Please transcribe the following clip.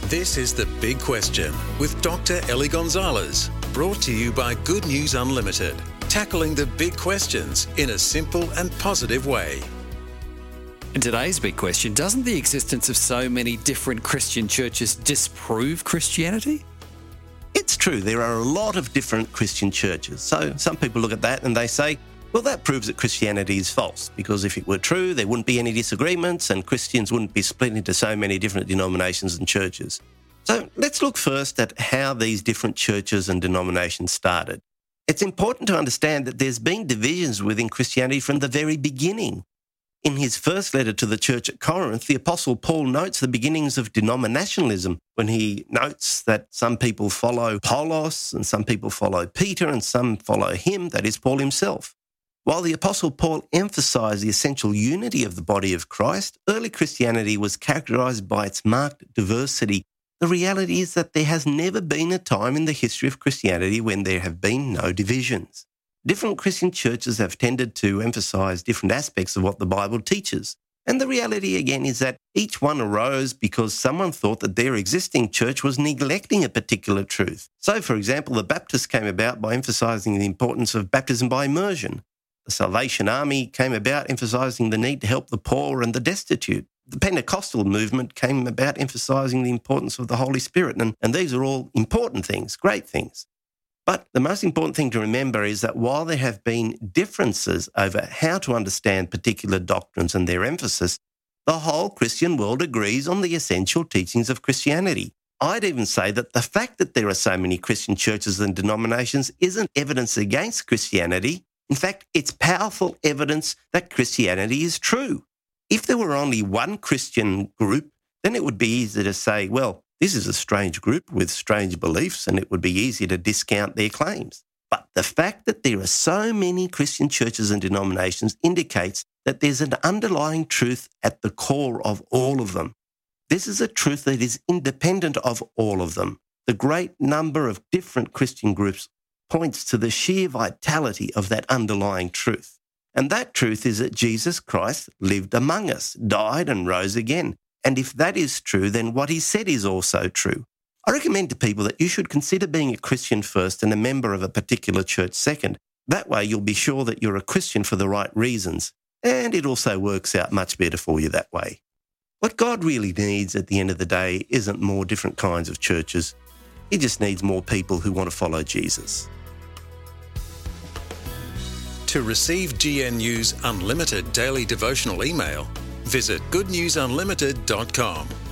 This is The Big Question with Dr. Ellie Gonzalez, brought to you by Good News Unlimited, tackling the big questions in a simple and positive way. In today's big question, doesn't the existence of so many different Christian churches disprove Christianity? It's true, there are a lot of different Christian churches. So some people look at that and they say, well, that proves that Christianity is false, because if it were true, there wouldn't be any disagreements and Christians wouldn't be split into so many different denominations and churches. So let's look first at how these different churches and denominations started. It's important to understand that there's been divisions within Christianity from the very beginning. In his first letter to the church at Corinth, the Apostle Paul notes the beginnings of denominationalism when he notes that some people follow Apollos and some people follow Peter and some follow him, that is Paul himself. While the Apostle Paul emphasised the essential unity of the body of Christ, early Christianity was characterised by its marked diversity. The reality is that there has never been a time in the history of Christianity when there have been no divisions. Different Christian churches have tended to emphasise different aspects of what the Bible teaches. And the reality again is that each one arose because someone thought that their existing church was neglecting a particular truth. So, for example, the Baptists came about by emphasising the importance of baptism by immersion. The Salvation Army came about emphasising the need to help the poor and the destitute. The Pentecostal movement came about emphasising the importance of the Holy Spirit. And these are all important things, great things. But the most important thing to remember is that while there have been differences over how to understand particular doctrines and their emphasis, the whole Christian world agrees on the essential teachings of Christianity. I'd even say that the fact that there are so many Christian churches and denominations isn't evidence against Christianity. In fact, it's powerful evidence that Christianity is true. If there were only one Christian group, then it would be easy to say, well, this is a strange group with strange beliefs, and it would be easy to discount their claims. But the fact that there are so many Christian churches and denominations indicates that there's an underlying truth at the core of all of them. This is a truth that is independent of all of them. The great number of different Christian groups points to the sheer vitality of that underlying truth. And that truth is that Jesus Christ lived among us, died and rose again. And if that is true, then what he said is also true. I recommend to people that you should consider being a Christian first and a member of a particular church second. That way you'll be sure that you're a Christian for the right reasons. And it also works out much better for you that way. What God really needs at the end of the day isn't more different kinds of churches. He just needs more people who want to follow Jesus. To receive GNU's unlimited daily devotional email, visit goodnewsunlimited.com.